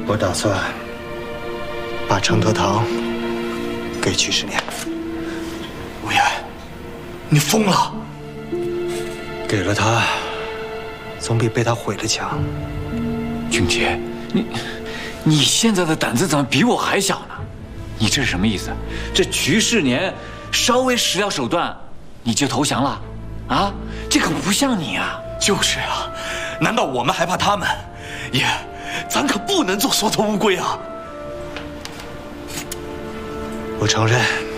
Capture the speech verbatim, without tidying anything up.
我打算把承德堂给曲十年。 无言，你疯了！ 给了他，总比被他毁了强。 俊杰，你你现在的胆子怎么比我还小呢？你这是什么意思？这曲世年稍微使了手段，你就投降了？啊，这可不像你啊！ 就是啊，难道我们还怕他们？爷，咱可不能做缩头乌龟啊！ 我承认。